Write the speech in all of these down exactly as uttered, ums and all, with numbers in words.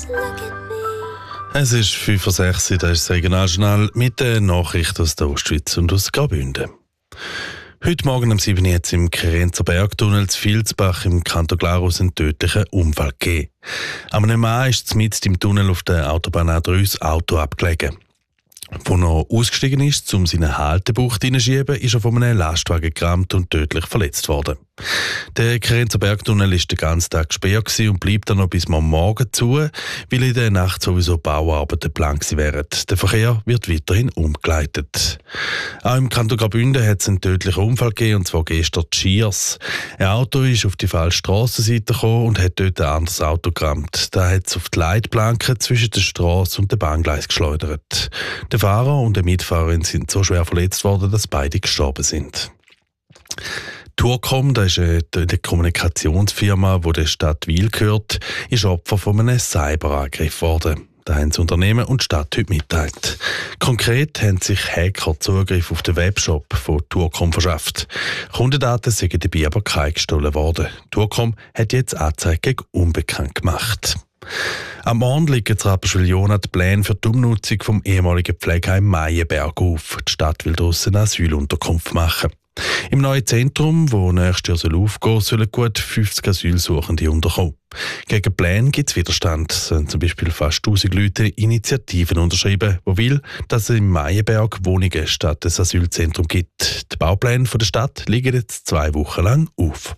Es ist fünf vor sechs, das ist das Regionaljournal mit den Nachrichten aus der Ostschweiz und aus Graubünden. Heute Morgen um sieben Uhr hat es im Kerenzer Bergtunnel zu Vilsbach im Kanton Glarus einen tödlichen Unfall gegeben. Am einem Mann ist mitten im Tunnel auf der Autobahn A drei das Auto abgelegen. Als er ausgestiegen ist, um seinen Haltebucht hineinschieben, ist er von einem Lastwagen gerammt und tödlich verletzt worden. Der Kerenzer Bergtunnel war den ganzen Tag gesperrt und bleibt dann noch bis morgen zu, weil in der Nacht sowieso Bauarbeiten geplant wären. Der Verkehr wird weiterhin umgeleitet. Auch im Kanton Graubünden hat es einen tödlichen Unfall gegeben, und zwar gestern in Schiers. Ein Auto ist auf die falsche Strassenseite gekommen und hat dort ein anderes Auto gerammt. Da hat es auf die Leitplanke zwischen der Strasse und dem Bahngleis geschleudert. Der Fahrer und die Mitfahrerin sind so schwer verletzt worden, dass beide gestorben sind. Tourcom, das ist eine Telekommunikationsfirma, die der Stadt Wil gehört, ist Opfer von einem Cyberangriff worden. Das haben das Unternehmen und die Stadt heute mitteilt. Konkret haben sich Hacker Zugriff auf den Webshop von Tourcom verschafft. Kundendaten sind dabei aber keine gestohlen worden. Tourcom hat jetzt Anzeige gegen unbekannt gemacht. Am Morgen liegen in Rapperswil-Jona die Pläne für die Umnutzung vom ehemaligen Pflegeheim Meienberg auf. Die Stadt will daraus eine Asylunterkunft machen. Im neuen Zentrum, das nächstes Jahr aufgehen soll, sollen gut fünfzig Asylsuchende unterkommen. Gegen Pläne gibt es Widerstand. Es sollen zum Beispiel fast tausend Leute Initiativen unterschreiben, die will, dass es im Meienberg Wohnungen statt des Asylzentrum gibt. Die Baupläne der Stadt liegen jetzt zwei Wochen lang auf.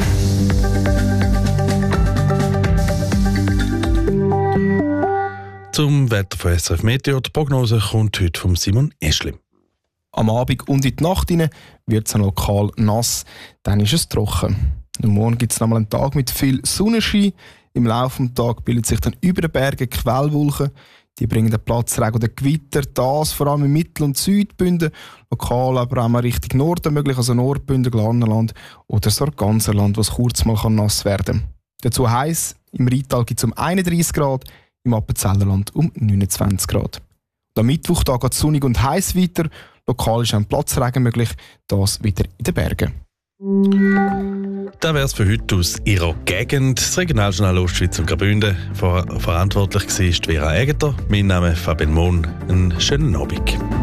Zum Wetter von S R F Meteor. Die Prognose kommt heute von Simon Eschli. Am Abend und in die Nacht hinein wird es lokal nass, dann ist es trocken. Am Morgen gibt es nochmal einen Tag mit viel Sonnenschein. Im Laufe des Tages bildet sich dann über den Bergen Quellwolken. Die bringen den Platzregen oder Gewitter, das vor allem in Mittel- und Südbünden, lokal aber auch mal Richtung Norden möglich, also Nordbünden, Glarnerland oder das Sarganserland, wo es kurz mal nass werden kann. Dazu heiß, im Rheintal gibt es um einunddreissig Grad, im Appenzellerland um neunundzwanzig Grad. Und am Mittwoch geht es sonnig und heiß weiter. Lokal ist ein Platzregen möglich, das wieder in den Bergen. Das wäre es für heute aus Ihrer Gegend. Das Regionaljournal Ostschweiz und Graubünden. Ver- verantwortlich war Vera Egeter. Mein Name ist Fabian Mohn. Einen schönen Abend.